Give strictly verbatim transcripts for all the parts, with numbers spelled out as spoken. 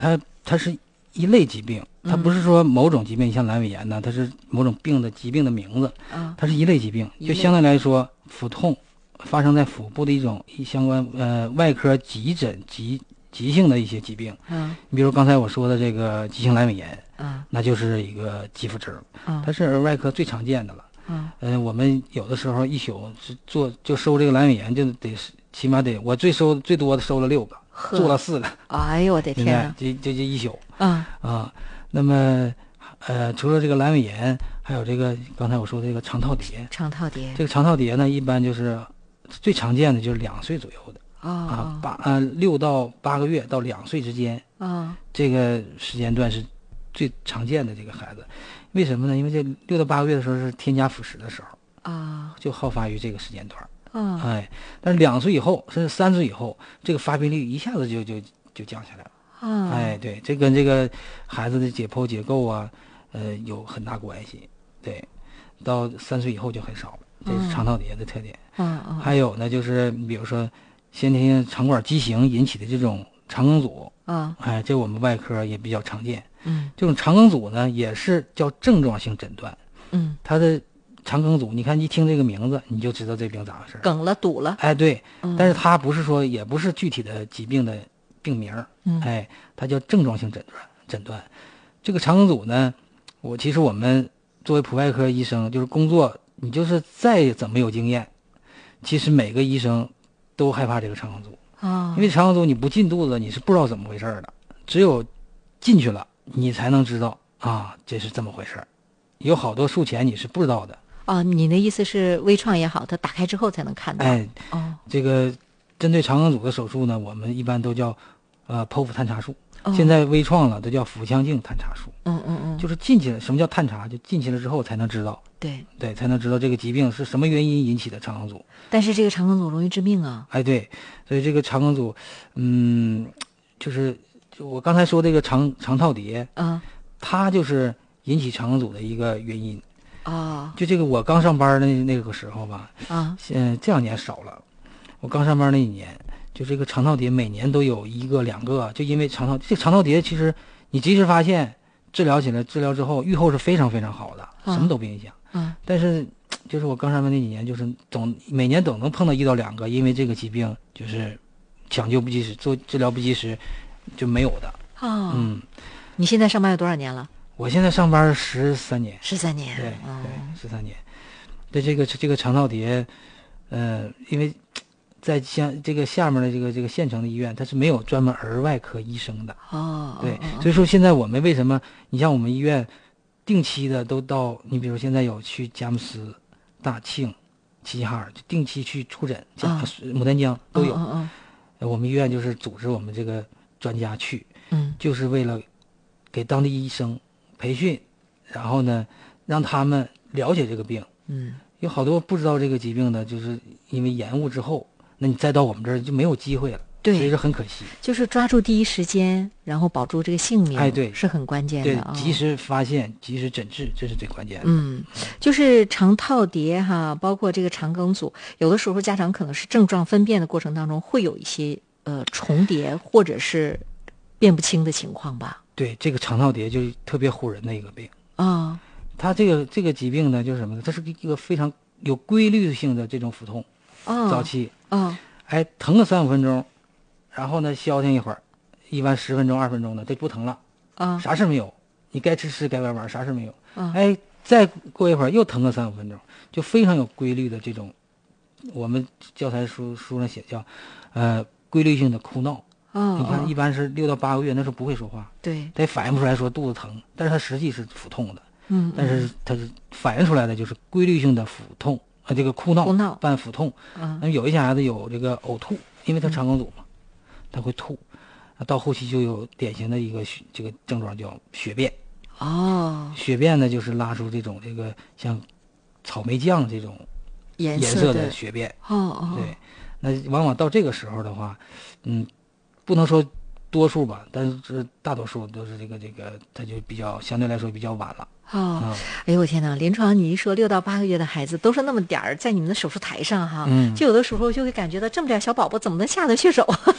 它它是一类疾病，它不是说某种疾病，像阑尾炎呢，它是某种病的疾病的名字， 嗯， 它是一类疾病，就相对来说，腹痛发生在腹部的一种相关呃外科急诊急急性的一些疾病。 嗯， 你比如刚才我说的这个急性阑尾炎， 嗯， 那就是一个急腹症， 嗯， 它是儿外科最常见的了。 嗯， 呃，我们有的时候一宿是做就收这个阑尾炎，就得起码得我最收最多的收了六个，做了四个。 哎呦我的天哪！ 这这这一宿。 嗯啊，那么呃，除了这个阑尾炎，还有这个刚才我说的这个肠套叠。 肠套叠。 这个肠套叠呢，一般就是最常见的就是两岁左右的。 哦、 啊，八啊六到八个月到两岁之间。 哦， 这个时间段是最常见的这个孩子。为什么呢？因为这六到八个月的时候是添加辅食的时候啊， 就好发于这个时间段。 嗯、哦， 哎，但是两岁以后甚至三岁以后，这个发病率一下子就就就降下来了。 哦， 哎，对，这跟这个孩子的解剖结构啊，呃，有很大关系。对，到三岁以后就很少了，这是肠套叠的特点。 嗯嗯， 还有呢，就是比如说先天性肠管畸形引起的这种肠梗阻。 嗯， 哎，这我们外科也比较常见。 嗯， 这种肠梗阻呢，也是叫症状性诊断。 嗯， 它的肠梗阻，你看一听这个名字，你就知道这病咋回事。 梗了，堵了。 哎，对， 嗯、 但是它不是说，也不是具体的疾病的病名。 嗯， 哎，它叫症状性诊断。诊断这个肠梗阻呢，我其实我们作为普外科医生，就是工作，你就是再怎么有经验，其实每个医生都害怕这个肠梗阻。 啊、哦， 因为肠梗阻你不进肚子，你是不知道怎么回事的，只有进去了，你才能知道啊，这是这么回事。有好多术前你是不知道的。 哦，你的意思是微创也好，它打开之后才能看到。 哎， 哦， 这个针对肠梗阻的手术呢，我们一般都叫呃剖腹探查术。 哦、 现在微创了都叫腹腔镜探查术。 嗯嗯嗯， 就是进去了，什么叫探查？就进去了之后才能知道。 对对，才能知道这个疾病是什么原因引起的肠梗阻。 但是这个肠梗阻容易致命啊。 哎，对，所以这个肠梗阻，嗯，就是就我刚才说这个肠肠套叠， 嗯， 它就是引起肠梗阻的一个原因。 哦， 就这个我刚上班的那个时候吧， 啊， 现这两年少了。我刚上班那一年，就这个肠套叠每年都有一个两个，就因为肠套这肠套叠其实你及时发现，治疗起来，治疗之后预后是非常非常好的， 啊、 什么都不影响。 嗯， 但是就是我刚上班那几年，就是总每年总能碰到一到两个，因为这个疾病就是抢救不及时，做治疗不及时就没有的。 哦， 嗯， 你现在上班有多少年了？ 我现在上班十三年。 十三年。 对、 哦、 对，十三年。对这个这个肠套叠，呃，因为在像这个下面的这个这个县城的医院，它是没有专门儿外科医生的。 哦， 对， 哦、 所以说现在我们为什么，你像我们医院定期的都到，你比如现在有去佳木斯、大庆、齐齐哈尔，就定期去出诊，加、 啊、 牡丹江都有。 嗯嗯嗯，我们医院就是组织我们这个专家去， 嗯， 就是为了给当地医生培训，然后呢，让他们了解这个病。 嗯， 有好多不知道这个疾病的，就是因为延误之后，那你再到我们这儿就没有机会了。 对， 所以说很可惜。 就是抓住第一时间，然后保住这个性命， 哎，对， 是很关键的。 对， 哦、 及时发现，及时诊治，这是最关键的。 嗯，就是肠套叠哈，包括这个肠梗阻，有的时候家长可能是症状分辨的过程当中会有一些呃重叠或者是辨不清的情况吧？ 对，这个肠套叠就特别唬人的一个病啊、哦。 它这个这个疾病呢，就是什么呢？它是一个非常有规律性的这种腹痛。 哦。 早期。 哦。 哎，疼个三五分钟。然后呢，消停一会儿，一般十分钟、二分钟的，这不疼了， 啊， 啥事没有，你该吃吃，该玩玩，啥事没有。 啊， 哎，再过一会儿又疼个三五分钟，就非常有规律的这种，我们教材书书上写叫，呃，规律性的哭闹。 哦， 你看，一般是六到八个月，那时候不会说话， 对， 他也反映不出来说肚子疼，但是他实际是腹痛的。 嗯， 但是他是反映出来的就是规律性的腹痛啊，这个哭闹， 哭闹伴腹痛。 嗯， 那有一些孩子有这个呕吐，因为他肠梗阻嘛。嗯，他会吐，到后期就有典型的一个这个症状叫血便。 哦， 血便呢就是拉出这种这个像草莓酱这种颜色的血便。 哦哦， 对，那往往到这个时候的话，嗯，不能说多数吧，但是大多数都是这个这个，它就比较相对来说比较晚了。 哦， 嗯、 哎呦我天哪！临床你一说六到八个月的孩子都是那么点儿，在你们的手术台上哈， 嗯， 就有的时候就会感觉到这么点小宝宝怎么能下得去手？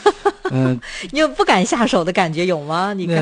嗯、 你有不敢下手的感觉有吗？你看